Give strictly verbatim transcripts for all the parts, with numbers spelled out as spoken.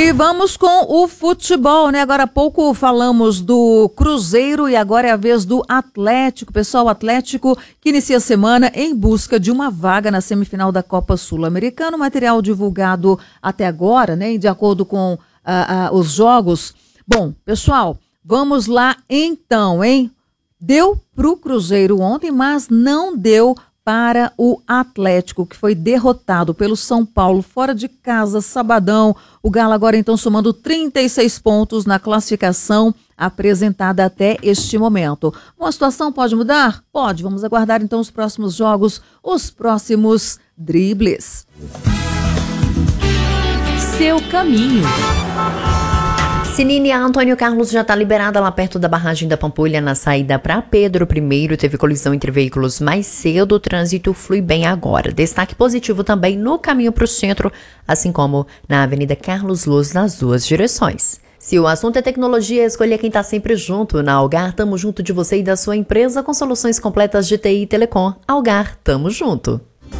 E vamos com o futebol, né? Agora há pouco falamos do Cruzeiro e agora é a vez do Atlético. Pessoal, o Atlético que inicia a semana em busca de uma vaga na semifinal da Copa Sul-Americana. O material divulgado até agora, né? De acordo com uh, uh, os jogos. Bom, pessoal, vamos lá então, hein? Deu pro Cruzeiro ontem, mas não deu para o Atlético, que foi derrotado pelo São Paulo fora de casa, sabadão. O Galo agora então somando trinta e seis pontos na classificação apresentada até este momento. Uma situação pode mudar? Pode. Vamos aguardar então os próximos jogos, os próximos dribles. Seu caminho. Sinine, a Antônio Carlos já está liberada lá perto da barragem da Pampulha na saída para Pedro I. Teve colisão entre veículos mais cedo, o trânsito flui bem agora. Destaque positivo também no caminho para o centro, assim como na Avenida Carlos Luz nas duas direções. Se o assunto é tecnologia, escolha quem está sempre junto. Na Algar, tamo junto de você e da sua empresa com soluções completas de T I e Telecom. Algar, tamo junto.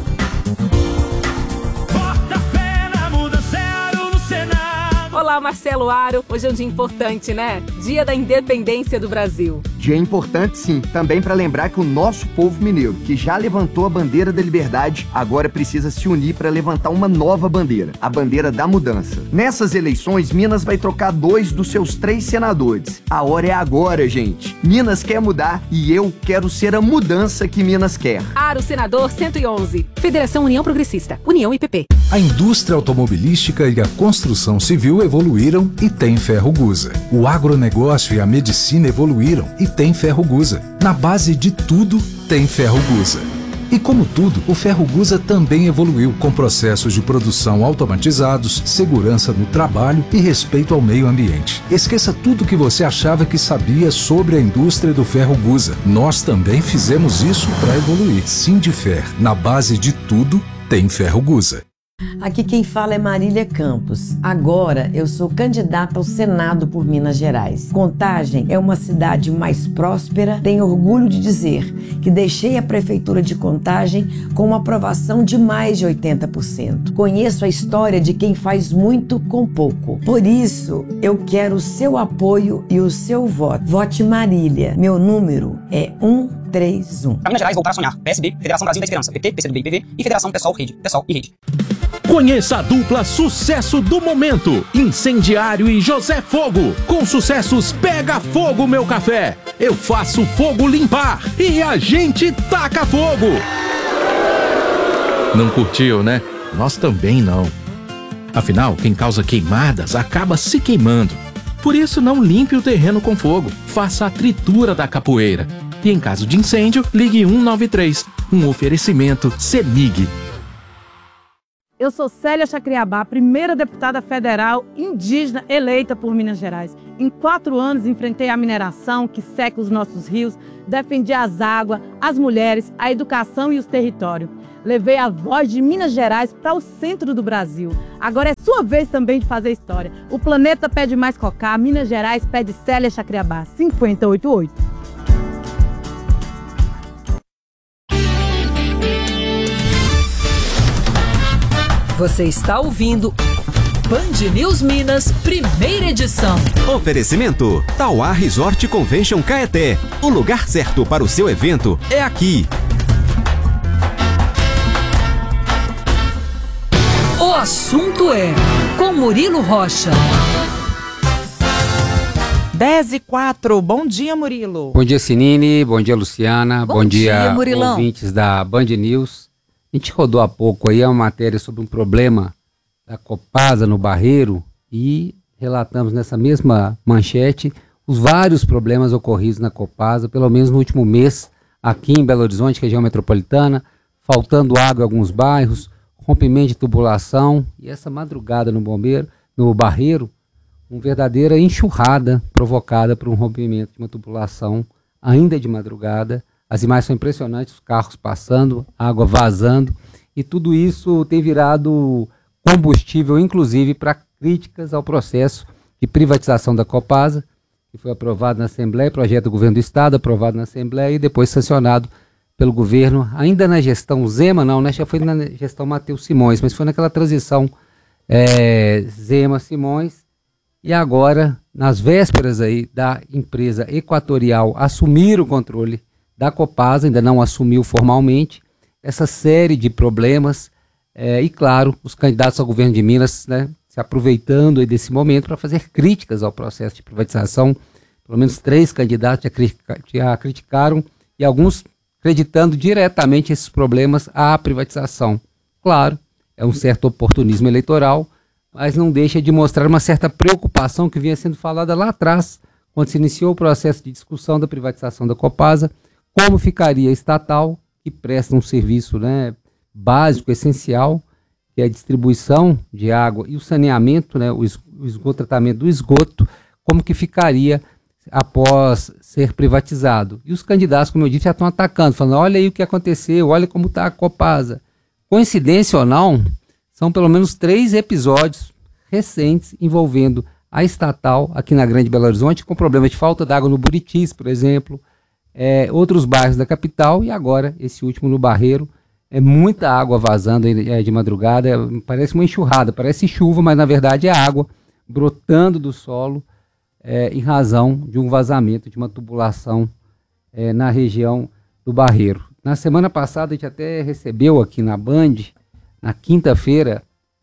Olá, Marcelo Aro. Hoje é um dia importante, né? Dia da Independência do Brasil. Dia importante, sim. Também para lembrar que o nosso povo mineiro, que já levantou a bandeira da liberdade, agora precisa se unir para levantar uma nova bandeira, a bandeira da mudança. Nessas eleições, Minas vai trocar dois dos seus três senadores. A hora é agora, gente. Minas quer mudar e eu quero ser a mudança que Minas quer. Aro, senador cento e onze. Federação União Progressista. União I P P. A indústria automobilística e a construção civil evoluíram e tem Ferrogusa. O agronegócio e a medicina evoluíram e tem Ferrogusa. Na base de tudo, tem Ferrogusa. E como tudo, o Ferrogusa também evoluiu com processos de produção automatizados, segurança no trabalho e respeito ao meio ambiente. Esqueça tudo que você achava que sabia sobre a indústria do Ferrogusa. Nós também fizemos isso para evoluir. Sindifer, na base de tudo, tem Ferrogusa. Aqui quem fala é Marília Campos. Agora eu sou candidata ao Senado por Minas Gerais. Contagem é uma cidade mais próspera. Tenho orgulho de dizer que deixei a Prefeitura de Contagem com uma aprovação de mais de oitenta por cento. Conheço a história de quem faz muito com pouco. Por isso, eu quero o seu apoio e o seu voto. Vote Marília. Meu número é um três um. Para Minas Gerais, voltar a sonhar. P S B, Federação Brasil da Esperança. P T, P C do B e P V e Federação Pessoal Rede. Pessoal e Rede. Conheça a dupla sucesso do momento, Incendiário e José Fogo. Com sucessos Pega Fogo Meu Café, Eu Faço Fogo Limpar e A Gente Taca Fogo. Não curtiu, né? Nós também não. Afinal, quem causa queimadas acaba se queimando. Por isso, não limpe o terreno com fogo. Faça a tritura da capoeira. E em caso de incêndio, ligue um nove três. Um oferecimento CEMIG. Eu sou Célia Chacriabá, primeira deputada federal indígena eleita por Minas Gerais. Em quatro anos enfrentei a mineração que seca os nossos rios, defendi as águas, as mulheres, a educação e os territórios. Levei a voz de Minas Gerais para o centro do Brasil. Agora é sua vez também de fazer história. O planeta pede mais Cocá, Minas Gerais pede Célia Chacriabá, cinquenta e oito oito. Você está ouvindo Band News Minas, primeira edição. Oferecimento Tauá Resort Convention Caeté. O lugar certo para o seu evento é aqui. O assunto é com Murilo Rocha. dez e quatro. Bom dia, Murilo. Bom dia, Sinine. Bom dia, Luciana. Bom, Bom dia, dia, Murilão. ouvintes da Band News. A gente rodou há pouco aí uma matéria sobre um problema da Copasa no Barreiro e relatamos nessa mesma manchete os vários problemas ocorridos na Copasa, pelo menos no último mês, aqui em Belo Horizonte, região metropolitana, faltando água em alguns bairros, rompimento de tubulação e essa madrugada no bombeiro, no Barreiro, uma verdadeira enxurrada provocada por um rompimento de uma tubulação ainda de madrugada. As imagens são impressionantes, os carros passando, água vazando, e tudo isso tem virado combustível, inclusive, para críticas ao processo de privatização da Copasa, que foi aprovado na Assembleia, projeto do Governo do Estado, aprovado na Assembleia e depois sancionado pelo governo, ainda na gestão Zema, não, né? Já foi na gestão Matheus Simões, mas foi naquela transição é, Zema Simões, e agora, nas vésperas aí da empresa Equatorial assumir o controle da Copasa, ainda não assumiu formalmente, essa série de problemas, é, e claro, os candidatos ao governo de Minas, né, se aproveitando aí desse momento para fazer críticas ao processo de privatização. Pelo menos três candidatos já, critica, já criticaram, e alguns acreditando diretamente esses problemas à privatização. Claro, é um certo oportunismo eleitoral, mas não deixa de mostrar uma certa preocupação que vinha sendo falada lá atrás, quando se iniciou o processo de discussão da privatização da Copasa, como ficaria a estatal, que presta um serviço, né, básico, essencial, que é a distribuição de água e o saneamento, né, o esgoto, o tratamento do esgoto, como que ficaria após ser privatizado. E os candidatos, como eu disse, já estão atacando, falando, olha aí o que aconteceu, olha como está a Copasa. Coincidência ou não, são pelo menos três episódios recentes envolvendo a estatal aqui na Grande Belo Horizonte, com problema de falta d'água no Buritis, por exemplo, é, outros bairros da capital, e agora esse último no Barreiro. É muita água vazando é, de madrugada, é, parece uma enxurrada, parece chuva, mas na verdade é água brotando do solo é, em razão de um vazamento, de uma tubulação é, na região do Barreiro. Na semana passada a gente até recebeu aqui na Band, na quinta-feira,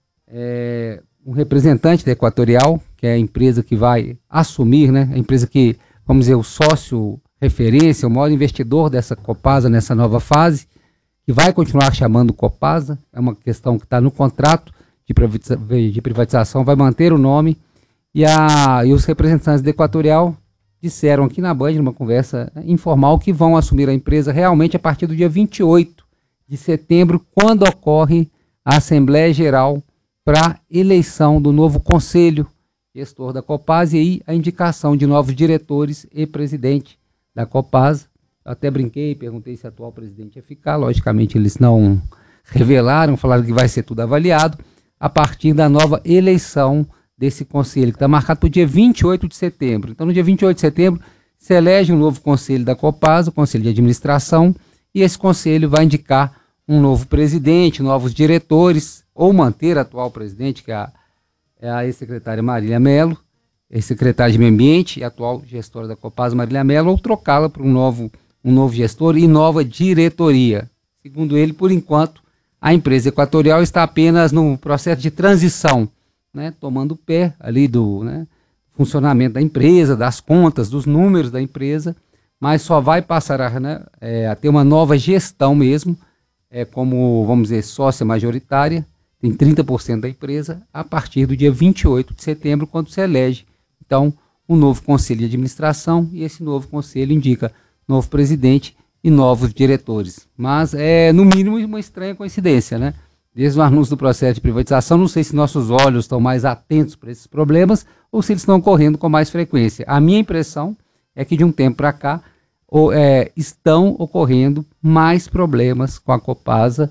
é, um representante da Equatorial, que é a empresa que vai assumir, né, a empresa que, vamos dizer, o sócio referência, o maior investidor dessa Copasa nessa nova fase, que vai continuar chamando Copasa, é uma questão que está no contrato de, privatiza de privatização, vai manter o nome, e, a, e os representantes da Equatorial disseram aqui na Band, numa conversa informal, que vão assumir a empresa realmente a partir do dia vinte e oito de setembro, quando ocorre a Assembleia Geral para eleição do novo Conselho Gestor da Copasa e aí a indicação de novos diretores e presidente da Copasa. Eu até brinquei, perguntei se o atual presidente ia ficar, logicamente eles não revelaram, falaram que vai ser tudo avaliado a partir da nova eleição desse conselho, que está marcado para o dia vinte e oito de setembro. Então no dia vinte e oito de setembro se elege um novo conselho da Copasa, o conselho de administração, e esse conselho vai indicar um novo presidente, novos diretores, ou manter a atual presidente, que é a, é a ex-secretária Marília Mello, ex-secretária de Meio Ambiente e atual gestora da Copasa, Marília Mello, ou trocá-la por um novo, um novo gestor e nova diretoria. Segundo ele, por enquanto, a empresa Equatorial está apenas no processo de transição, né, tomando pé ali do, né, funcionamento da empresa, das contas, dos números da empresa, mas só vai passar a, né, é, a ter uma nova gestão mesmo, é, como, vamos dizer, sócia majoritária, tem trinta por cento da empresa, a partir do dia vinte e oito de setembro, quando se elege, então, um novo conselho de administração, e esse novo conselho indica novo presidente e novos diretores. Mas é, no mínimo, uma estranha coincidência, né? Desde o anúncio do processo de privatização, não sei se nossos olhos estão mais atentos para esses problemas ou se eles estão ocorrendo com mais frequência. A minha impressão é que de um tempo para cá ou, é, estão ocorrendo mais problemas com a Copasa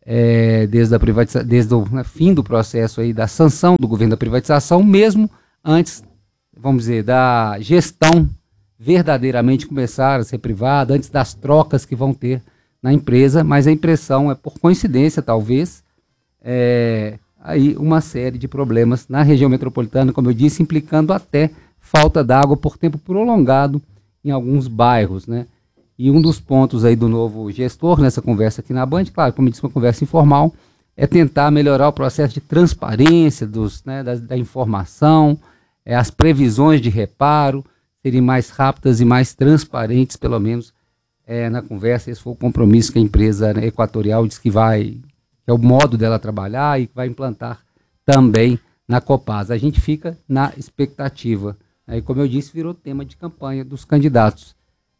é, desde, a privatiza- desde o né, fim do processo aí, da sanção do governo da privatização, mesmo antes, vamos dizer, da gestão verdadeiramente começar a ser privada, antes das trocas que vão ter na empresa, mas a impressão é, por coincidência talvez, é, aí uma série de problemas na região metropolitana, como eu disse, implicando até falta d'água por tempo prolongado em alguns bairros, né? E um dos pontos aí do novo gestor nessa conversa aqui na Band, claro, como eu disse, uma conversa informal, é tentar melhorar o processo de transparência dos, né, da, da informação, é, as previsões de reparo serem mais rápidas e mais transparentes, pelo menos é, na conversa. Esse foi o compromisso que a empresa, né, Equatorial diz que vai, que é o modo dela trabalhar e que vai implantar também na Copasa. A gente fica na expectativa. Aí, como eu disse, virou tema de campanha dos candidatos.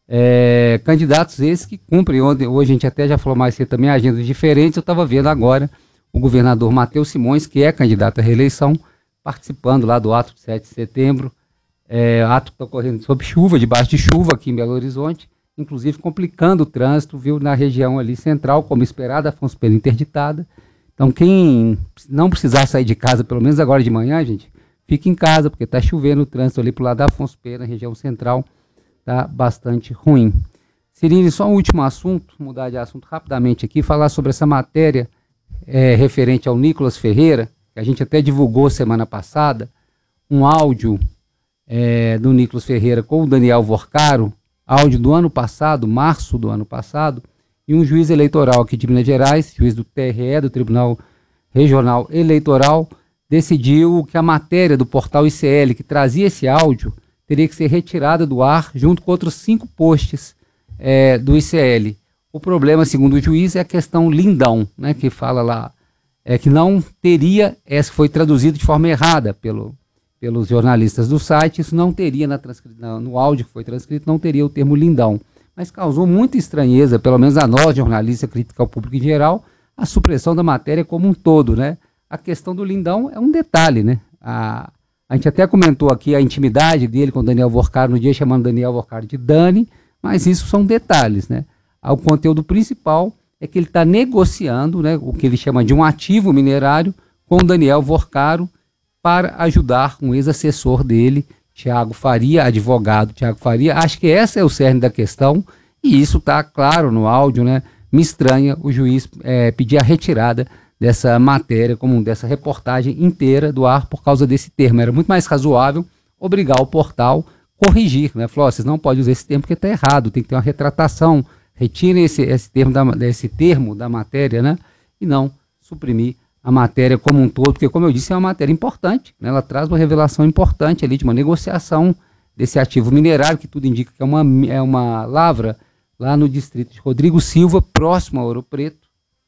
É, candidatos esses que cumprem, ontem, hoje a gente até já falou mais cedo também, agendas diferentes. Eu estava vendo agora o governador Matheus Simões, que é candidato à reeleição, participando lá do ato de sete de setembro, é, ato que está ocorrendo sob chuva, debaixo de chuva aqui em Belo Horizonte, inclusive complicando o trânsito, viu, na região ali central, como esperado, Afonso Pena interditada. Então quem não precisar sair de casa, pelo menos agora de manhã, gente, fique em casa, porque está chovendo o trânsito ali para o lado da Afonso Pena, região central, está bastante ruim. Cirine, só um último assunto, mudar de assunto rapidamente aqui, falar sobre essa matéria é, referente ao Nicolas Ferreira, que a gente até divulgou semana passada, um áudio é, do Nicolas Ferreira com o Daniel Vorcaro, áudio do ano passado, março do ano passado, e um juiz eleitoral aqui de Minas Gerais, juiz do T R E, do Tribunal Regional Eleitoral, decidiu que a matéria do portal I C L, que trazia esse áudio, teria que ser retirada do ar, junto com outros cinco posts é, do I C L. O problema, segundo o juiz, é a questão lindão, né, que fala lá, é que não teria, essa foi traduzido de forma errada pelo, pelos jornalistas do site, isso não teria na transcrição, no áudio que foi transcrito, não teria o termo lindão. Mas causou muita estranheza, pelo menos a nós, jornalistas, crítica ao público em geral, a supressão da matéria como um todo, né? A questão do lindão é um detalhe, né? A, a gente até comentou aqui a intimidade dele com o Daniel Vorcaro no dia, chamando Daniel Vorcaro de Dani, mas isso são detalhes, né? O conteúdo principal é que ele está negociando, né, o que ele chama de um ativo minerário com o Daniel Vorcaro para ajudar um ex-assessor dele, Tiago Faria, advogado Tiago Faria. Acho que essa é o cerne da questão e isso está claro no áudio, né? Me estranha o juiz é, pedir a retirada dessa matéria, como dessa reportagem inteira do ar por causa desse termo. Era muito mais razoável obrigar o portal a corrigir, né? Falou, oh, vocês não podem usar esse termo porque está errado, tem que ter uma retratação, retirem esse, esse, termo da, esse termo da matéria, né? E não suprimir a matéria como um todo, porque, como eu disse, é uma matéria importante, né? Ela traz uma revelação importante ali de uma negociação desse ativo minerário, que tudo indica que é uma, é uma lavra lá no distrito de Rodrigo Silva, próximo a Ouro Preto,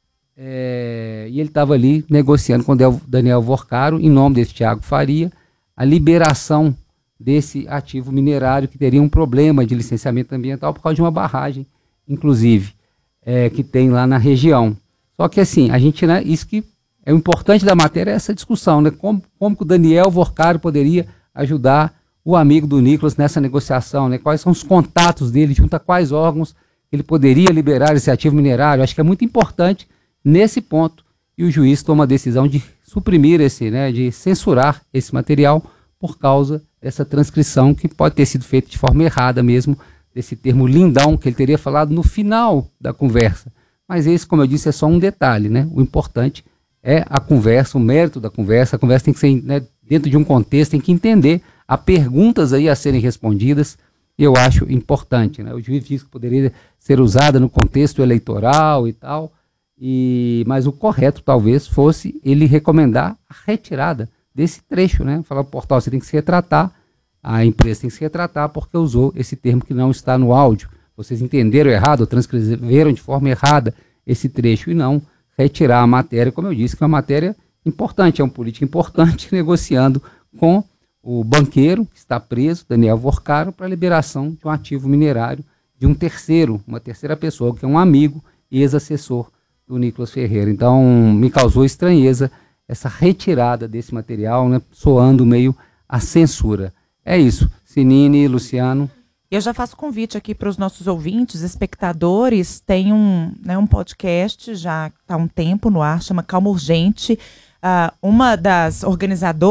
é, e ele estava ali negociando com o Daniel Vorcaro, em nome desse Tiago Faria, a liberação desse ativo minerário que teria um problema de licenciamento ambiental por causa de uma barragem, inclusive, é, que tem lá na região. Só que assim, a gente, né, isso que é o importante da matéria é essa discussão, né, como, como que o Daniel Vorcaro poderia ajudar o amigo do Nicolas nessa negociação, né, quais são os contatos dele, junto a quais órgãos ele poderia liberar esse ativo minerário. Acho que é muito importante nesse ponto, e o juiz toma a decisão de suprimir esse, né, de censurar esse material por causa dessa transcrição que pode ter sido feita de forma errada mesmo, desse termo lindão que ele teria falado no final da conversa. Mas esse, como eu disse, é só um detalhe, né? O importante é a conversa, o mérito da conversa. A conversa tem que ser, né, dentro de um contexto, tem que entender. Há perguntas aí a serem respondidas, e eu acho importante, né? O juiz disse que poderia ser usada no contexto eleitoral e tal, e, mas o correto talvez fosse ele recomendar a retirada desse trecho, né? Falar, o portal, você tem que se retratar, a empresa tem que se retratar porque usou esse termo que não está no áudio. Vocês entenderam errado, ou transcreveram de forma errada esse trecho, e não retirar a matéria, como eu disse, que é uma matéria importante, é um político importante negociando com o banqueiro que está preso, Daniel Vorcaro, para a liberação de um ativo minerário de um terceiro, uma terceira pessoa, que é um amigo e ex-assessor do Nicolas Ferreira. Então, me causou estranheza essa retirada desse material, né, soando meio a censura. É isso. Sinine, Luciano. Eu já faço convite aqui para os nossos ouvintes, espectadores. Tem um, né, um podcast, já está há um tempo no ar, chama Calma Urgente. Uh, uma das organizadoras